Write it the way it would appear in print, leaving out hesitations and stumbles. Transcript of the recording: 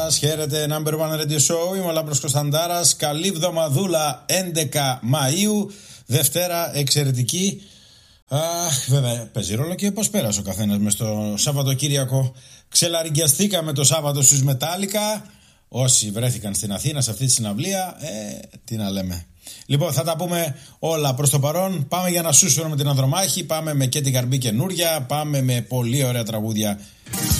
σας, χαίρετε, Number One Radio Show, είμαι ο Λάμπρος Κωνσταντάρας. Καλή εβδομαδούλα, 11 Μαΐου, Δευτέρα εξαιρετική. Βέβαια παίζει ρόλο και πώς πέρασε ο καθένας μες στο Σαββατοκύριακο. Ξελαριγκιαστήκαμε το Σάββατο στους Μετάλλικα. Όσοι βρέθηκαν στην Αθήνα σε αυτή τη συναυλία, τι να λέμε. Λοιπόν, θα τα πούμε όλα προς το παρόν. Πάμε για να σούσουμε με την Ανδρομάχη. Πάμε με και την Καρμπή καινούρια. Πάμε με πολύ ωραία τραγούδια.